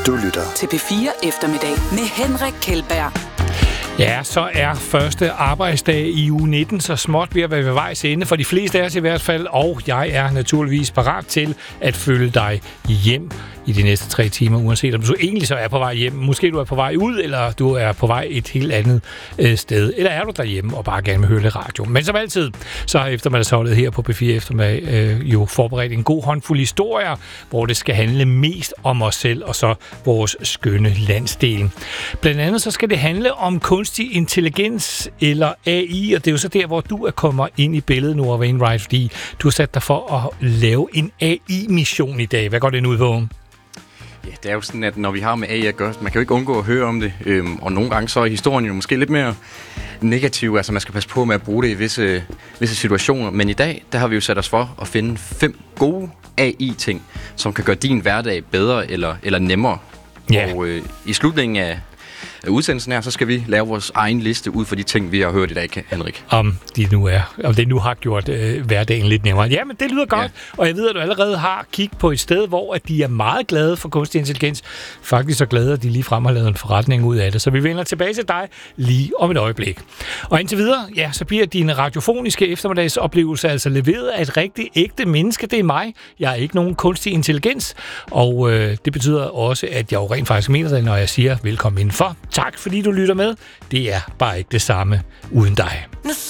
Du lytter til P4 Eftermiddag med Henrik Kjeldberg. Ja, så er første arbejdsdag i uge 19 så småt ved at være ved vejs ende, for de fleste af os i hvert fald, og jeg er naturligvis parat til at følge dig hjem i de næste 3 timer, uanset om du egentlig så er på vej hjem. Måske du er på vej ud, eller du er på vej et helt andet sted, eller er du derhjemme og bare gerne vil høre lidt radio. Men som altid, så har eftermiddagsholdet her på P4 Eftermiddag jo forberedt en god håndfuld historier, hvor det skal handle mest om os selv og så vores skønne landsdel. Blandt andet så skal det handle om kunstig intelligens eller AI, og det er jo så der, hvor du er kommet ind i billedet nu, Wainwright, fordi du har sat dig for at lave en AI-mission i dag. Hvad går den ud på? Ja, det er jo sådan, at når vi har med AI at gøre, man kan jo ikke undgå at høre om det, og nogle gange så er historien jo måske lidt mere negativ, altså man skal passe på med at bruge det i visse situationer, men i dag, der har vi jo sat os for at finde 5 gode AI-ting, som kan gøre din hverdag bedre eller nemmere. Yeah. Og i slutningen af udsendelsen her, så skal vi lave vores egen liste ud for de ting, vi har hørt i dag, Henrik. Om det nu har gjort hverdagen lidt nemmere. Ja, men det lyder godt, ja. Og jeg ved, at du allerede har kigget på et sted, hvor at de er meget glade for kunstig intelligens. Faktisk så glade, at de ligefrem har lavet en forretning ud af det. Så vi vender tilbage til dig lige om et øjeblik. Og indtil videre, ja, så bliver din radiofoniske eftermiddagsoplevelse altså leveret af et rigtig ægte menneske. Det er mig. Jeg er ikke nogen kunstig intelligens. Og det betyder også, at jeg jo rent faktisk mener det, når jeg siger velkommen indenfor. Tak fordi du lytter med. Det er bare ikke det samme uden dig.